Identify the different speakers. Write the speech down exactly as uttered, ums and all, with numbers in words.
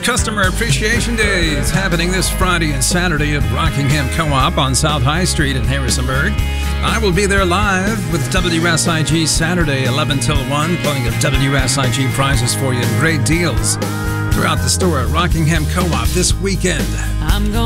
Speaker 1: Customer Appreciation Day is happening this Friday and Saturday at Rockingham Co-op on South High Street in Harrisonburg. I will be there live with W S I G Saturday, eleven till one, plenty of W S I G prizes for you and great deals throughout the store at Rockingham Co-op this weekend.
Speaker 2: I'm